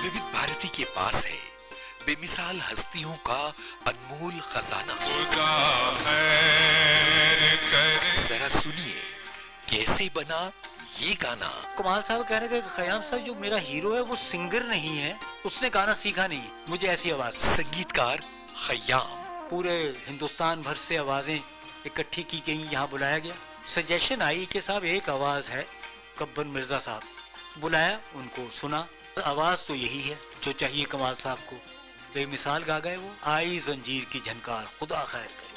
विविध भारती के पास है बेमिसाल हस्तियों का अनमोल खजाना। जरा सुनिए कैसे बना ये गाना। कमाल साहब कह रहे थे खयाम साहब जो मेरा हीरो है वो सिंगर नहीं है, उसने गाना सीखा नहीं, मुझे ऐसी आवाज। संगीतकार खयाम। पूरे हिंदुस्तान भर से आवाजें इकट्ठी की गई, यहाँ बुलाया गया। सजेशन आई कि साहब एक आवाज है कब्बन मिर्जा साहब, बुलाया, उनको सुना, आवाज तो यही है जो चाहिए कमाल साहब को। बेमिसाल गा गए वो। आई जंजीर की झनकार, खुदा खैर करे।